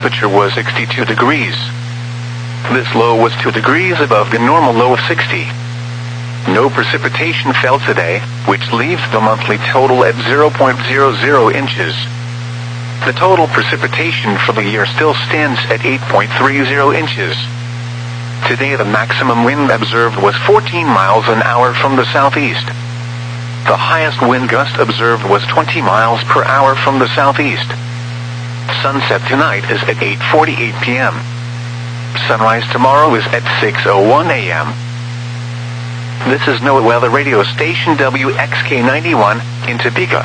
temperature was 62 degrees. This low was 2 degrees above the normal low of 60. No precipitation fell today, which leaves the monthly total at 0.00 inches. The total precipitation for the year still stands at 8.30 inches. Today the maximum wind observed was 14 miles an hour from the southeast. The highest wind gust observed was 20 miles per hour from the southeast. Sunset tonight is at 8:48 p.m. Sunrise tomorrow is at 6:01 a.m. This is NOAA Weather Radio Station WXK91 in Topeka.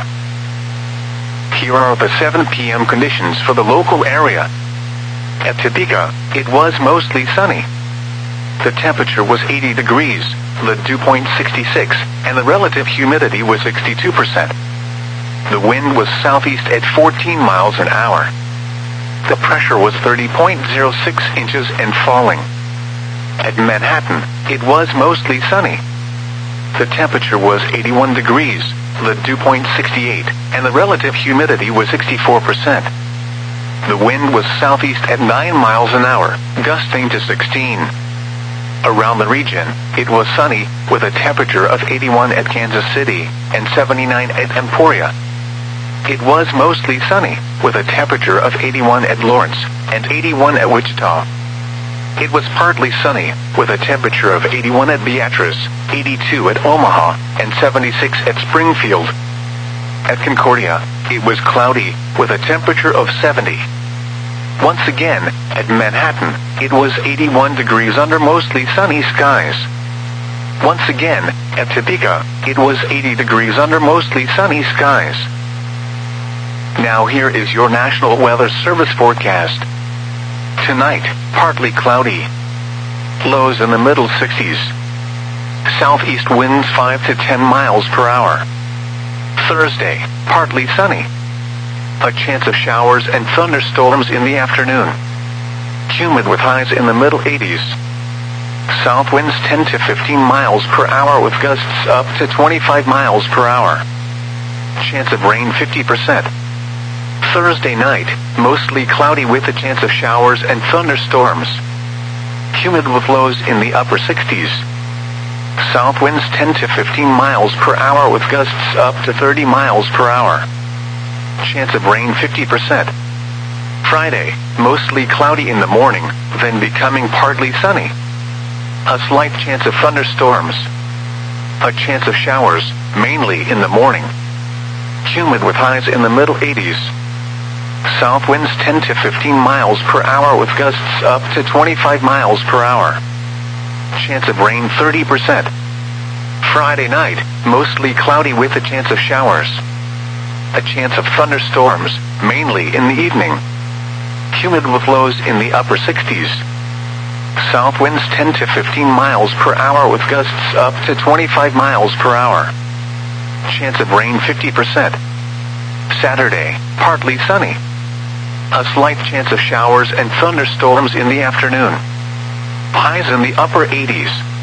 Here are the 7 p.m. conditions for the local area. At Topeka, it was mostly sunny. The temperature was 80 degrees, the dew point 66, and the relative humidity was 62%. The wind was southeast at 14 miles an hour. The pressure was 30.06 inches and falling. At Manhattan, it was mostly sunny. The temperature was 81 degrees, the dew point 68, and the relative humidity was 64%. The wind was southeast at 9 miles an hour, gusting to 16. Around the region, it was sunny, with a temperature of 81 at Kansas City and 79 at Emporia. It was mostly sunny, with a temperature of 81 at Lawrence and 81 at Wichita. It was partly sunny, with a temperature of 81 at Beatrice, 82 at Omaha, and 76 at Springfield. At Concordia, it was cloudy, with a temperature of 70. Once again, at Manhattan, it was 81 degrees under mostly sunny skies. Once again, at Topeka, it was 80 degrees under mostly sunny skies. Now here is your National Weather Service forecast. Tonight, partly cloudy. Lows in the middle 60s. Southeast winds 5 to 10 miles per hour. Thursday, partly sunny. A chance of showers and thunderstorms in the afternoon. Humid with highs in the middle 80s. South winds 10 to 15 miles per hour with gusts up to 25 miles per hour. Chance of rain 50%. Thursday night, mostly cloudy with a chance of showers and thunderstorms. Humid with lows in the upper 60s. South winds 10 to 15 miles per hour with gusts up to 30 miles per hour. Chance of rain 50%. Friday, mostly cloudy in the morning, then becoming partly sunny. A slight chance of thunderstorms. A chance of showers, mainly in the morning. Humid with highs in the middle 80s. South winds 10 to 15 miles per hour with gusts up to 25 miles per hour. Chance of rain 30%. Friday night, mostly cloudy with a chance of showers. A chance of thunderstorms, mainly in the evening. Humid with lows in the upper 60s. South winds 10 to 15 miles per hour with gusts up to 25 miles per hour. Chance of rain 50%. Saturday, partly sunny. A slight chance of showers and thunderstorms in the afternoon. Highs in the upper 80s.